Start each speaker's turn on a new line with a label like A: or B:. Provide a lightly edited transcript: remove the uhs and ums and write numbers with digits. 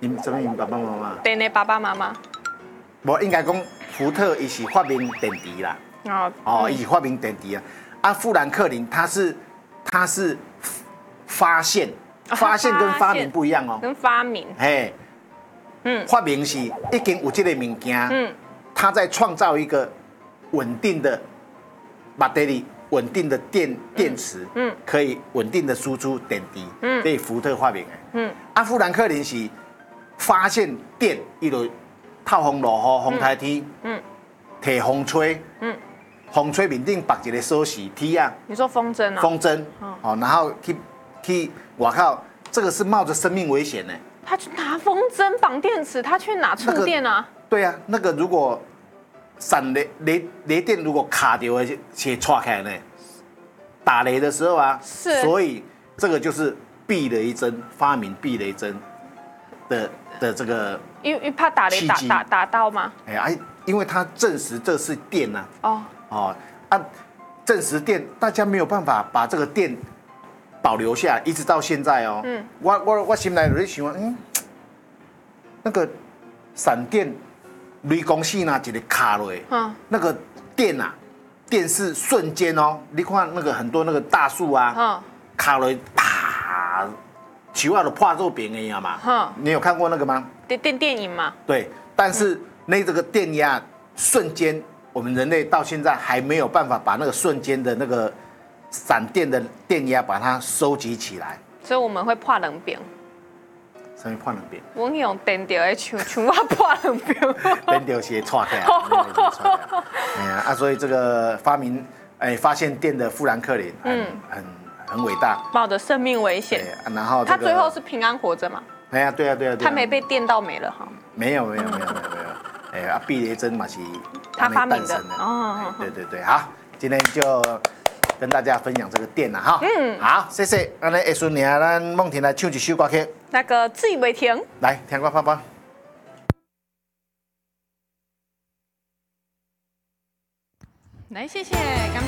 A: 因什么因爸爸妈妈？
B: 电的爸爸妈妈。
A: 无应该讲福特伊是发明电池啦。哦，伊是发明电池啊。啊，富兰克林他是发现跟发明不一样哦。
B: 跟发明。
A: 嘿。发明是已经有这个物件。他在创造一个稳定的 battery。稳定的电池，可以稳定的输出电池，这是福特发明的。富兰克林是发现电，伊就透风落雨，风台天，摕风吹，风吹面顶绑一个锁匙梯啊。
B: 你说风筝啊？
A: 风筝，然后去外靠，这个是冒着生命危险呢。
B: 他去拿风筝绑电池，他去哪触电啊？
A: 对啊，那个如果闪雷电如果卡掉的且岔开呢，打雷的时候啊，
B: 是，
A: 所以这个就是避雷针，发明避雷针的这个，
B: 因为怕打雷打到吗？
A: 因为它证实这是电呐。证实电，大家没有办法把这个电保留下来，一直到现在哦。我心内就在想，那个闪电。雷公司呐，一个卡落，那个电啊，电是瞬间哦。你看那个很多那个大树啊，卡落啪，树啊都破做扁的呀嘛。你有看过那个吗？
B: 电影嘛。
A: 对，但是这个电压瞬间，我们人类到现在还没有办法把那个瞬间的那个闪电的电压把它收集起来，
B: 所以我们会破冷扁。
A: 什么破冷扁？
B: 我用电掉的像我破冷扁。
A: 电掉是错开啊，所以这个发现电的富兰克林很伟大，
B: 冒着生命危险。
A: 然后
B: 他最后是平安活着嘛？
A: 对啊。
B: 他没被电到没了哈。
A: 没有。避雷针嘛是
B: 他发明的。
A: 对，好，今天就跟大家分享这个电了哈。好，谢谢。那下顺年咱梦婷来唱一首歌曲。
B: 那个醉未停。
A: 来，听歌芳芳。
B: 来，谢谢。